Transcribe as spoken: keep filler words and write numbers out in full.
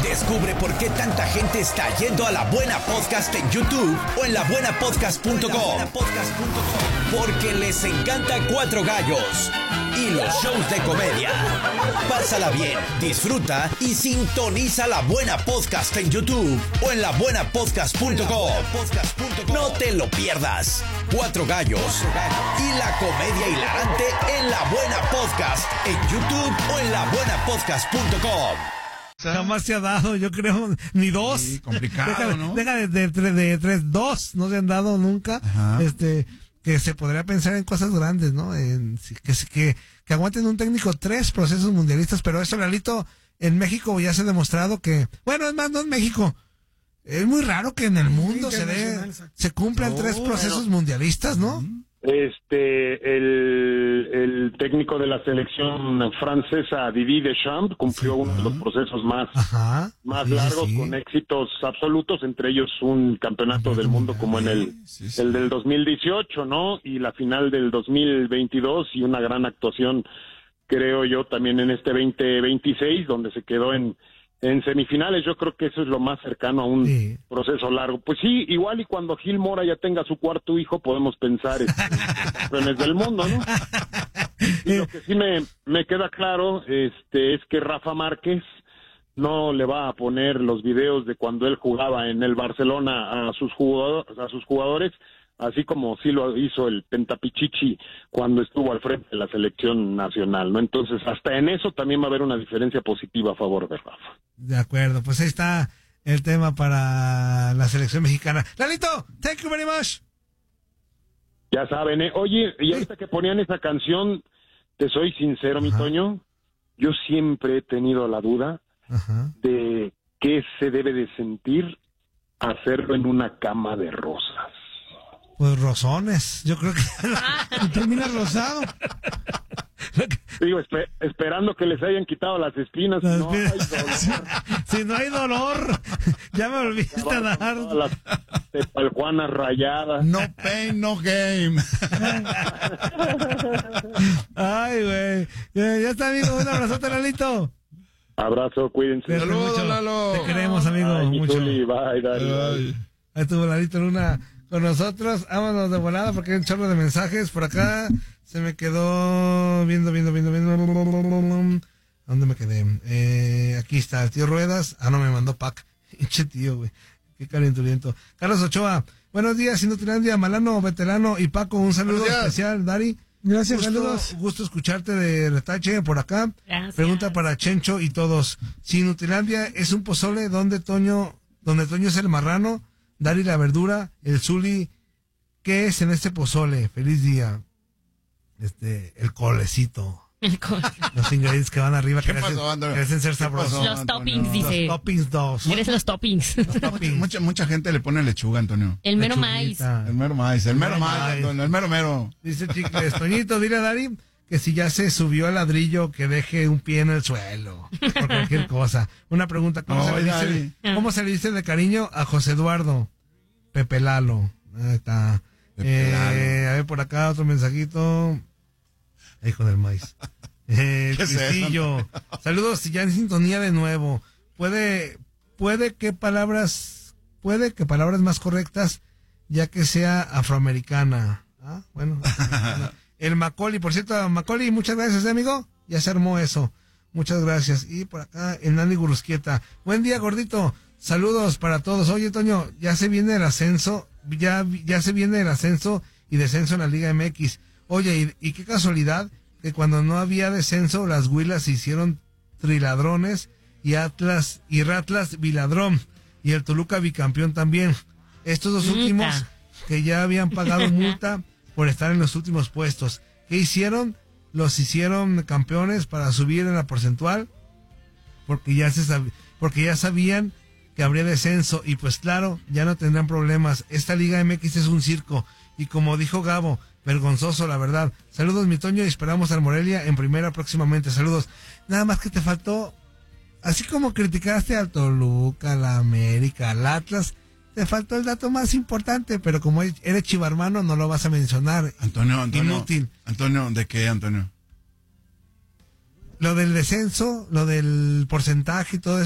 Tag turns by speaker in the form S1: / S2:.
S1: Descubre por qué tanta gente está yendo a La Buena Podcast en YouTube o en la buena podcast punto com. Porque les encanta Cuatro Gallos y los shows de comedia. Pásala bien, disfruta y sintoniza La Buena Podcast en YouTube o en la buena podcast punto com. No te lo pierdas. Cuatro Gallos y la comedia hilarante en La Buena Podcast en YouTube o en la buena podcast punto com.
S2: Jamás se ha dado, yo creo, ni dos.
S3: Sí, complicado,
S2: deja,
S3: ¿no?
S2: Deja de, de, de, de tres, dos, no se han dado nunca.
S3: Ajá.
S2: Este, que se podría pensar en cosas grandes, ¿no? En, que, que, que aguanten un técnico tres procesos mundialistas, pero eso, Lalito, en México ya se ha demostrado que, bueno, es más, no en México. Es muy raro que en el mundo se dé, se cumplan
S3: No,
S2: tres procesos
S3: pero...
S2: mundialistas, ¿no?
S4: Este, el, el técnico de la selección francesa, Didier Deschamps, cumplió
S2: Sí,
S4: uno de los procesos más,
S2: Ajá.
S4: más
S2: Sí,
S4: largos,
S2: sí.
S4: con éxitos absolutos, entre ellos un campeonato del mundo como en el,
S3: Sí, sí.
S4: el del dos mil dieciocho, ¿no? Y la final del dos mil veintidós y una gran actuación, creo yo, también en este veinte veintiséis, donde se quedó en En semifinales. Yo creo que eso es lo más cercano a un
S2: Sí.
S4: proceso largo. Pues sí, igual y cuando Gil Mora ya tenga su cuarto hijo, podemos pensar en los campeones del mundo, ¿no? Y lo que sí me, me queda claro este, es que Rafa Márquez no le va a poner los videos de cuando él jugaba en el Barcelona a sus jugadores, a sus jugadores, así como sí lo hizo el Pentapichichi cuando estuvo al frente de la selección nacional, ¿no? Entonces, hasta en eso también va a haber una diferencia positiva a favor de Rafa.
S2: De acuerdo, pues ahí está el tema para la selección mexicana. Lalito, thank you very much.
S4: Ya saben, ¿eh? Oye, y ahorita que ponían esa canción, te soy sincero, mi
S2: Ajá.
S4: Toño, yo siempre he tenido la duda
S2: Ajá.
S4: de qué se debe de sentir hacerlo en una cama de rosas.
S2: Pues rosones, yo creo que termina rosado.
S4: Digo, espe- esperando que les hayan quitado las espinas.
S2: Las
S4: No hay
S2: espinas.
S4: dolor.
S2: Si no hay dolor, ya me volviste a dar.
S4: Todas las tepaljuanas rayadas.
S3: No pain, no game.
S2: Ay, güey. Ya, ya está, amigo. Un abrazote, Lalito.
S4: Abrazo, cuídense.
S2: Cuídate
S3: Saludos,
S2: mucho.
S3: Lalo.
S2: Te queremos, amigo.
S4: Ay, mi
S2: mucho.
S4: Zuli, bye, dale, bye.
S3: Ay.
S2: Ahí estuvo Lalito Luna con nosotros. Vámonos de volada porque hay un chorro de mensajes por acá. Se me quedó viendo, viendo, viendo, viendo. ¿A dónde me quedé? Eh, aquí está, el tío Ruedas. Ah, no, me mandó pack. Pinche tío, güey. Qué calenturiento. Carlos Ochoa. Buenos días, Inutilandia, Malano, Veterano y Paco. Un saludo
S3: Buenos días.
S2: especial, Dari.
S5: Gracias,
S2: Gusto-
S5: saludos.
S2: Gusto escucharte de Retache por acá.
S6: Gracias.
S2: Pregunta para Chencho y todos. Si Inutilandia es un pozole donde Toño, donde Toño es el marrano, Dari la verdura, el Zuli, ¿qué es en este pozole? Feliz día. Este, el colecito.
S6: El co-
S2: Los ingredientes que van arriba que
S3: ¿Qué
S2: hacen,
S3: pasó, Antonio?
S2: que hacen ser
S3: ¿Qué
S2: sabrosos.
S3: pasó?
S6: Los
S3: Antonio.
S6: toppings, dice.
S2: Los toppings dos.
S6: Eres los toppings.
S2: Los toppings.
S3: Mucha, mucha gente le pone lechuga, Antonio.
S6: El mero maíz.
S2: Lechuguita.
S3: El mero maíz, el mero
S2: Mero
S3: maíz,
S2: maíz.
S3: Antonio, el mero mero.
S2: Dice Chicles, Toñito, dile a Dari que si ya se subió al ladrillo, que deje un pie en el suelo. Por cualquier cosa. Una pregunta, ¿cómo,
S3: No,
S2: se, le
S3: Dari.
S2: dice, ¿cómo se le dice de cariño a José Eduardo? Pepe Lalo. Ahí está.
S3: Pepe
S2: Eh,
S3: Lalo.
S2: a ver, por acá otro mensajito. Hijo del maíz. Eh,
S3: ¿Qué es eso?
S2: Cristillo. Saludos, ya en sintonía de nuevo. Puede, puede que palabras, puede que palabras más correctas, ya que sea afroamericana. Ah, bueno. afroamericana. El Macaulay, por cierto, Macaulay, muchas gracias, ¿eh, amigo. Ya se armó eso. Muchas gracias. Y por acá, el Nani Gurusquieta. Buen día, gordito. Saludos para todos. Oye, Toño, ya se viene el ascenso, ya, ya se viene el ascenso y descenso en la Liga M X. Oye, y, y qué casualidad que cuando no había descenso, las Huilas se hicieron triladrones y Atlas y Ratlas biladrón y el Toluca bicampeón también. Estos dos
S6: Multa.
S2: últimos que ya habían pagado multa por estar en los últimos puestos. ¿Qué hicieron? Los hicieron campeones para subir en la porcentual porque ya se sab- porque ya sabían que habría descenso y pues claro, ya no tendrán problemas. Esta Liga M X es un circo y como dijo Gabo, vergonzoso la verdad. Saludos mi Toño y esperamos al Morelia en primera próximamente. Saludos. Nada más que te faltó, así como criticaste al Toluca, al América, al Atlas, te faltó el dato más importante, pero como eres chivarmano no lo vas a mencionar.
S3: Antonio, Antonio.
S2: Inútil.
S3: Antonio, ¿de qué, Antonio?
S2: Lo del descenso, lo del porcentaje y todo eso.